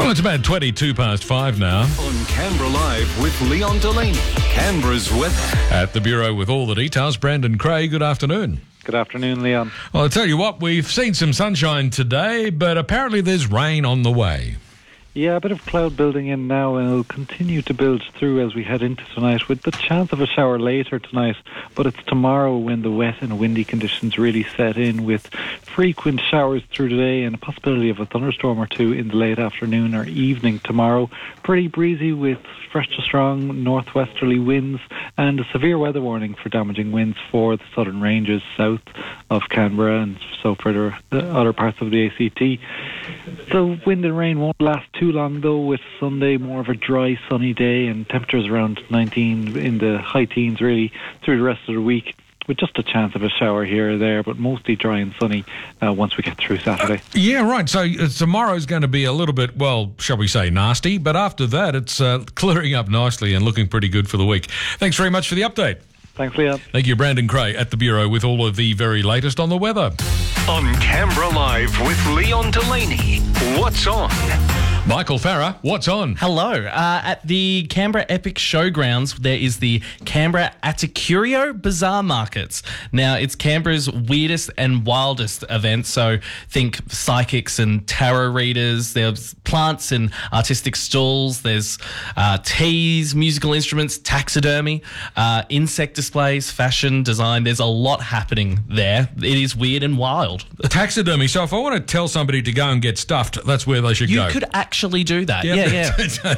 Well, it's about 22 past 5 now. On Canberra Live with Leon Delaney, Canberra's weather. At the Bureau with all the details, Brandon Craig, good afternoon. Good afternoon, Leon. Well, I'll tell you what, we've seen some sunshine today, but apparently there's rain on the way. Yeah, a bit of cloud building in now, and it'll continue to build through as we head into tonight, with the chance of a shower later tonight. But it's tomorrow when the wet and windy conditions really set in, with frequent showers through today and a possibility of a thunderstorm or two in the late afternoon or evening tomorrow. Pretty breezy with fresh to strong northwesterly winds, and a severe weather warning for damaging winds for the southern ranges south of Canberra and so further the other parts of the ACT. The wind and rain won't last too long, though, with Sunday more of a dry, sunny day and temperatures around 19 in the high teens, really, through the rest of the week, with just a chance of a shower here or there, but mostly dry and sunny once we get through Saturday. Yeah, right. So tomorrow's going to be a little bit, well, shall we say, nasty, but after that, it's clearing up nicely and looking pretty good for the week. Thanks very much for the update. Thanks, Leon. Thank you, Brandon Cray at the Bureau with all of the very latest on the weather. On Canberra Live with Leon Delaney, what's on? Michael Farah, what's on? Hello. At the Canberra Epic Showgrounds, there is the Canberra Aticurio Bazaar Markets. Now, it's Canberra's weirdest and wildest event, so think psychics and tarot readers. There's plants and artistic stalls. There's teas, musical instruments, taxidermy, insect displays, fashion, design. There's a lot happening there. It is weird and wild. Taxidermy. So if I want to tell somebody to go and get stuffed, that's where they should go. You could actually do that. Yeah.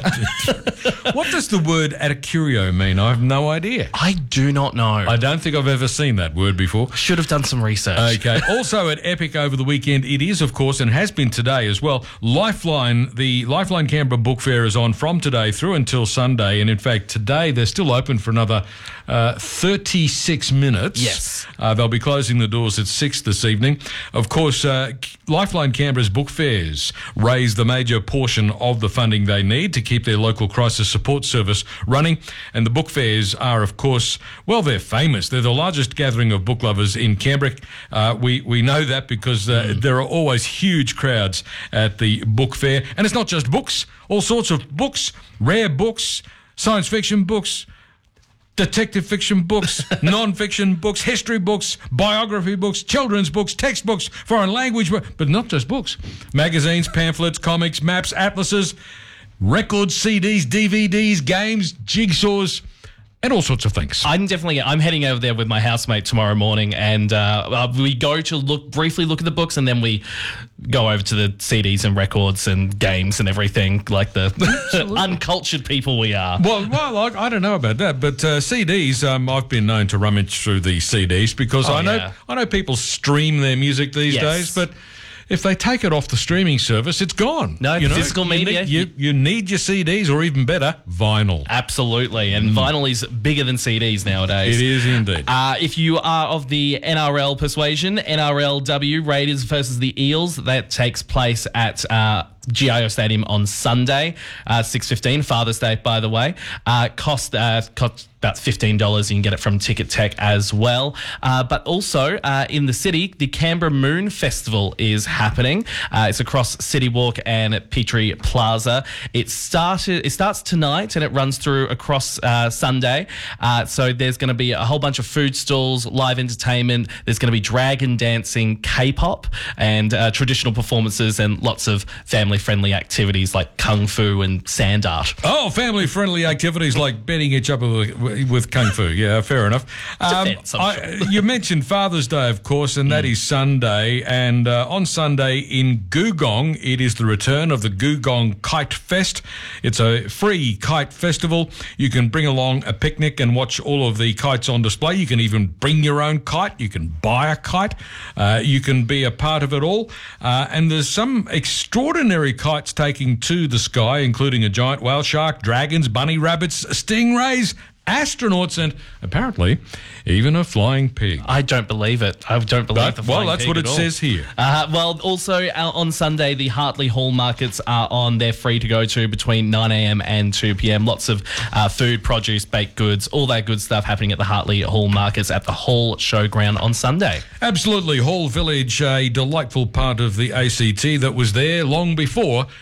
What does the word aticurio mean? I have no idea. I do not know. I don't think I've ever seen that word before. Should have done some research. Okay. Also at Epic over the weekend, it is, of course, and has been today as well, Lifeline. The Lifeline Canberra Book Fair is on from today through until Sunday. And in fact, today they're still open for another 36 minutes. Yes. They'll be closing the doors at 6 this evening. Of course, Lifeline Canberra's book fairs raise the major portion of the funding they need to keep their local crisis support service running. And the book fairs are, of course, well, they're famous. They're the largest gathering of book lovers in Canberra. We know that because there are always huge crowds at the book fair. And it's not just books, all sorts of books, rare books, science fiction books, detective fiction books, non-fiction books, history books, biography books, children's books, textbooks, foreign language books, but not just books. Magazines, pamphlets, comics, maps, atlases, records, CDs, DVDs, games, jigsaws, and all sorts of things. I'm heading over there with my housemate tomorrow morning, and we go to briefly look at the books, and then we go over to the CDs and records and games and everything, like the uncultured people we are. Well, I don't know about that, but CDs, I've been known to rummage through the CDs because I know people stream their music these days, but if they take it off the streaming service, it's gone. No, physical media. You need your CDs, or even better, vinyl. Absolutely, and vinyl is bigger than CDs nowadays. It is indeed. If you are of the NRL persuasion, NRLW Raiders versus the Eels, that takes place at GIO Stadium on Sunday, 6:15, Father's Day, by the way. Cost about $15. You can get it from Ticket Tech as well. But also in the city, the Canberra Moon Festival is happening. It's across City Walk and Petrie Plaza. It starts tonight and it runs through across Sunday. So there's going to be a whole bunch of food stalls, live entertainment. There's going to be dragon dancing, K-pop, and traditional performances, and lots of family-friendly activities like kung fu and sand art. Oh, family-friendly activities like beating each other with kung fu. Yeah, fair enough. You mentioned Father's Day, of course, and that is Sunday. And on Sunday in Googong, it is the return of the Googong Kite Fest. It's a free kite festival. You can bring along a picnic and watch all of the kites on display. You can even bring your own kite. You can buy a kite. You can be a part of it all. And there's some extraordinary kites taking to the sky, including a giant whale shark, dragons, bunny rabbits, stingrays, astronauts, and apparently even a flying pig. I don't believe it. I don't believe the flying pig. Well, that's what it says here. Well, also on Sunday, the Hartley Hall markets are on. They're free to go to between 9 a.m. and 2 p.m. Lots of food, produce, baked goods, all that good stuff happening at the Hartley Hall markets at the Hall Showground on Sunday. Absolutely. Hall Village, a delightful part of the ACT that was there long before